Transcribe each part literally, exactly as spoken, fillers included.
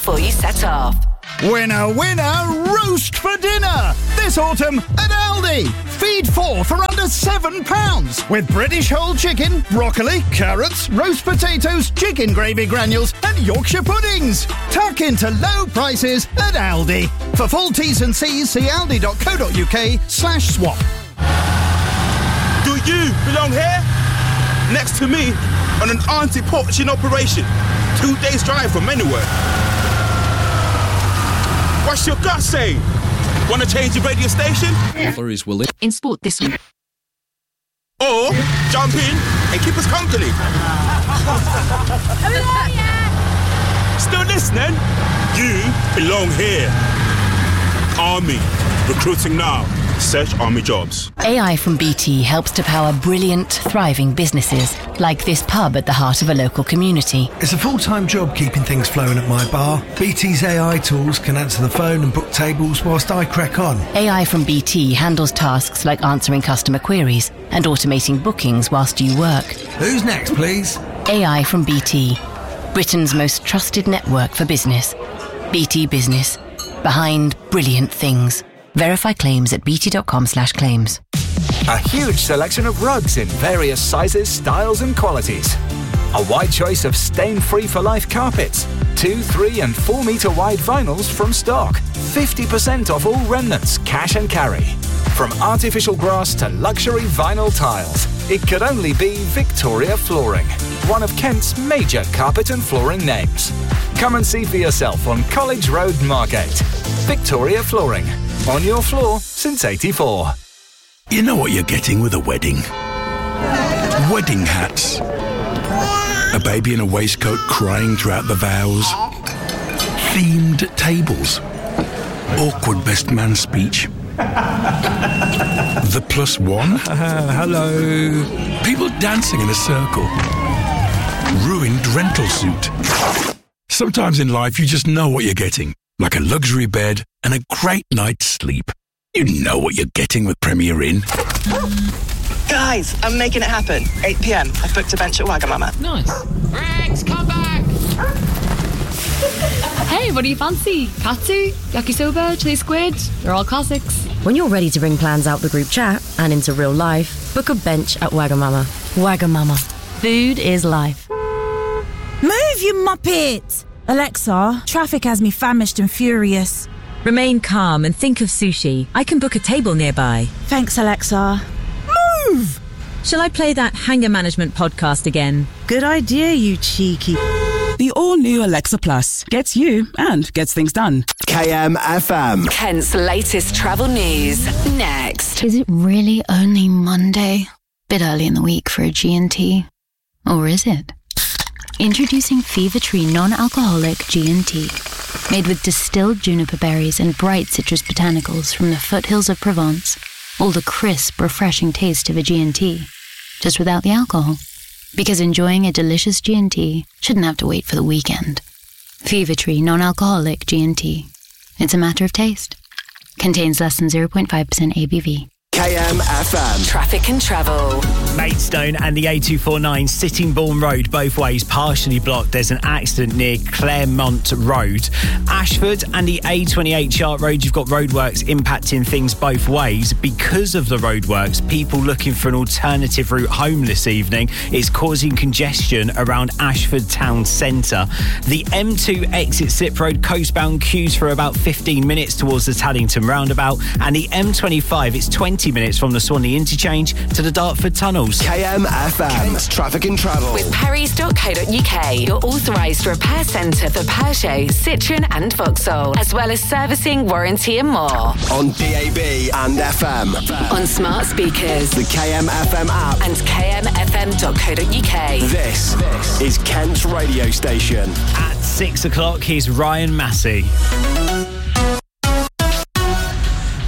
before you set off. Winner, winner, roast for dinner! This autumn at Aldi. Feed four for under seven pounds with British whole chicken, broccoli, carrots, roast potatoes, chicken gravy granules and Yorkshire puddings. Tuck into low prices at Aldi. For full T's and C's, see aldi.co.uk slash swap. Do you belong here? Next to me on an anti-poaching operation. Two days drive from anywhere. What's your gut saying? Want to change the radio station? Is willing. In sport this week. Or jump in and keep us company. Still listening? You belong here. Army. Recruiting now. Search Army Jobs. A I from B T helps to power brilliant, thriving businesses, like this pub at the heart of a local community. It's a full-time job keeping things flowing at my bar. B T's A I tools can answer the phone and book tables whilst I crack on. A I from B T handles tasks like answering customer queries and automating bookings whilst you work. Who's next, please? A I from B T, Britain's most trusted network for business. B T Business, behind brilliant things. Verify claims at bt.com slash claims. A huge selection of rugs in various sizes, styles and qualities. A wide choice of stain-free for life carpets. Two, three and four metre wide vinyls from stock. fifty percent off all remnants, cash and carry. From artificial grass to luxury vinyl tiles, it could only be Victoria Flooring, one of Kent's major carpet and flooring names. Come and see for yourself on College Road, Margate. Victoria Flooring. On your floor since eighty-four. You know what you're getting with a wedding? Wedding hats. A baby in a waistcoat crying throughout the vows. Themed tables. Awkward best man speech. The plus one. Uh, hello. People dancing in a circle. Ruined rental suit. Sometimes in life you just know what you're getting. Like a luxury bed and a great night's sleep. You know what you're getting with Premier Inn. Guys, I'm making it happen. eight p.m. I've booked a bench at Wagamama. Nice. Rex, come back! Hey, what do you fancy? Katsu, yakisoba, chili squid? They're all classics. When you're ready to bring plans out the group chat and into real life, book a bench at Wagamama. Wagamama. Food is life. Move, you muppet! Alexa, traffic has me famished and furious. Remain calm and think of sushi. I can book a table nearby. Thanks, Alexa. Move! Shall I play that Hanger Management podcast again? Good idea, you cheeky. The all-new Alexa Plus gets you and gets things done. K M F M. Kent's latest travel news. Next. Is it really only Monday? Bit early in the week for a G and T. Or is it? Introducing Fever Tree non-alcoholic G and T. Made with distilled juniper berries and bright citrus botanicals from the foothills of Provence. All the crisp, refreshing taste of a G and T. Just without the alcohol. Because enjoying a delicious G and T shouldn't have to wait for the weekend. Fever Tree non-alcoholic G and T. It's a matter of taste. Contains less than zero point five percent A B V. K M F M. Traffic and travel. Maidstone and the A two forty-nine Sittingbourne Road, both ways partially blocked. There's an accident near Claremont Road. Ashford and the A twenty-eight Chart Road, you've got roadworks impacting things both ways. Because of the roadworks, people looking for an alternative route home this evening is causing congestion around Ashford Town Centre. The M two exit Slip Road coastbound queues for about fifteen minutes towards the Taddington roundabout, and the M twenty-five, it's twenty minutes from the Swanley interchange to the Dartford tunnels. K M F M. Kent's Traffic and Travel. With Perry's dot co dot uk, your authorised repair centre for Peugeot, Citroën and Vauxhall, as well as servicing, warranty and more. On D A B and F M. On smart speakers. The K M F M app. And k m f m dot co dot uk. This, this is Kent's radio station. At six o'clock, here's Ryan Massey.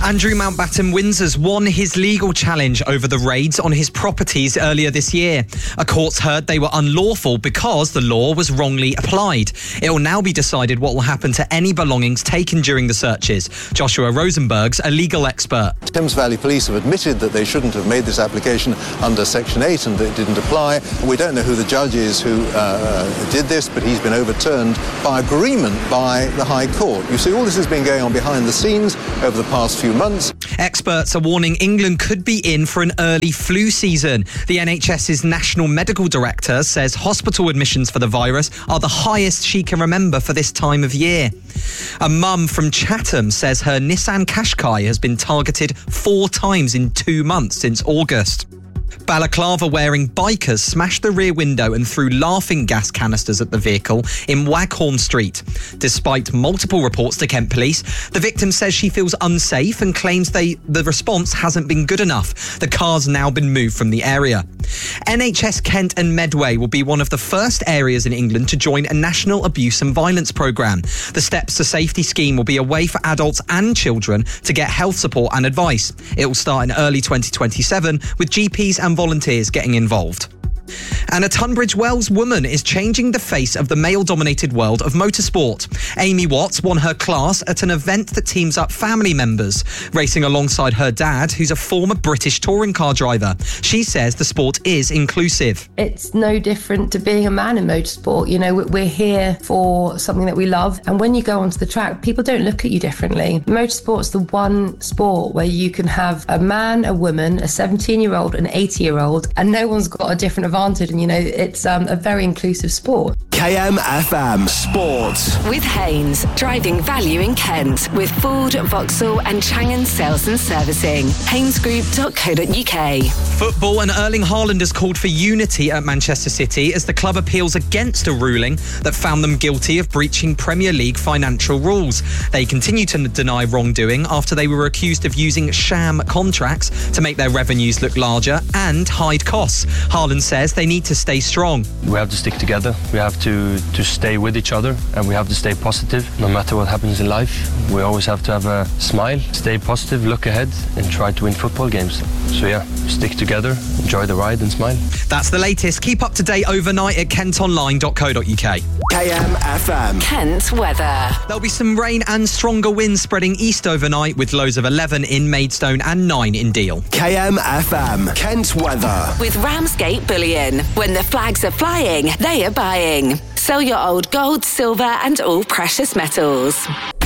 Andrew Mountbatten Windsor's won his legal challenge over the raids on his properties earlier this year. A court's heard they were unlawful because the law was wrongly applied. It will now be decided what will happen to any belongings taken during the searches. Joshua Rosenberg's a legal expert. Thames Valley Police have admitted that they shouldn't have made this application under Section eight and that it didn't apply. We don't know who the judge is who uh, did this, but he's been overturned by agreement by the High Court. You see, all this has been going on behind the scenes over the past few months. Experts are warning England could be in for an early flu season. The NHS's National Medical Director says hospital admissions for the virus are the highest she can remember for this time of year. A mum from Chatham says her Nissan Qashqai has been targeted four times in two months since August. Balaclava-wearing bikers smashed the rear window and threw laughing gas canisters at the vehicle in Waghorn Street. Despite multiple reports to Kent Police, the victim says she feels unsafe and claims they the response hasn't been good enough. The car's now been moved from the area. N H S Kent and Medway will be one of the first areas in England to join a national abuse and violence programme. The Steps to Safety scheme will be a way for adults and children to get health support and advice. It will start in early twenty twenty-seven with G Ps and volunteers getting involved. And a Tunbridge Wells woman is changing the face of the male-dominated world of motorsport. Amy Watts won her class at an event that teams up family members, racing alongside her dad, who's a former British touring car driver. She says the sport is inclusive. It's no different to being a man in motorsport. You know, we're here for something that we love. And when you go onto the track, people don't look at you differently. Motorsport's the one sport where you can have a man, a woman, a seventeen-year-old, an eighty-year-old, and no one's got a different advantage. And, you know, it's um, a very inclusive sport. K M F M Sports. With Haynes, driving value in Kent. With Ford, Vauxhall and Changan Sales and Servicing. haynes group dot co dot u k. Football, and Erling Haaland has called for unity at Manchester City as the club appeals against a ruling that found them guilty of breaching Premier League financial rules. They continue to deny wrongdoing after they were accused of using sham contracts to make their revenues look larger and hide costs. Haaland says they need to stay strong. We have to stick together. We have to, to stay with each other, and we have to stay positive. No matter what happens in life, we always have to have a smile, stay positive, look ahead, and try to win football games. So yeah, stick together, enjoy the ride and smile. That's the latest. Keep up to date overnight at kent online dot co dot u k. K M F M. Kent weather. There'll be some rain and stronger winds spreading east overnight with lows of eleven in Maidstone and nine in Deal. K M F M. Kent weather. With Ramsgate Bullion. When the flags are flying, they are buying. Sell your old gold, silver and all precious metals.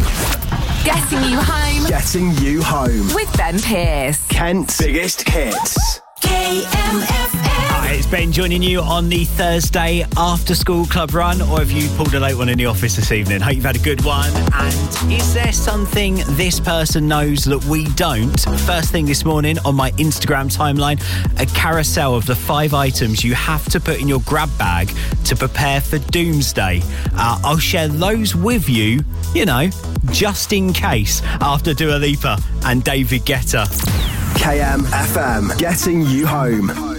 Getting you home. Getting you home. With Ben Pearce. Kent's biggest hits. K M F M. Hi, it's Ben joining you on the Thursday after school club run, or have you pulled a late one in the office this evening? Hope you've had a good one. And is there something this person knows that we don't? First thing this morning on my Instagram timeline, a carousel of the five items you have to put in your grab bag to prepare for doomsday. Uh, I'll share those with you, you know, just in case, after Dua Lipa and David Guetta. K M F M, getting you home.